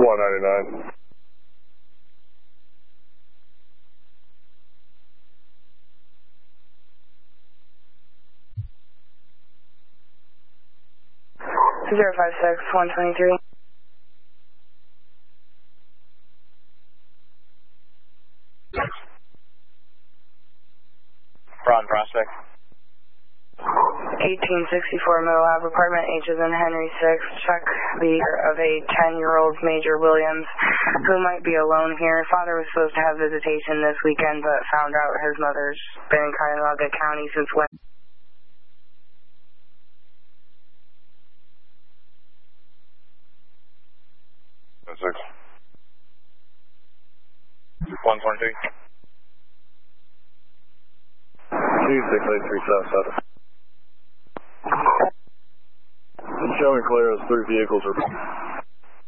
199. Zero 56 123. Ron Prospect. 1864 Middle Ave apartment, H is in Henry 6. Check the of a 10-year-old Major Williams who might be alone here. Father was supposed to have visitation this weekend, but found out his mother's been in Cuyahoga County since when. Six. 123. 2683 South 7. Showing clear as 3 vehicles are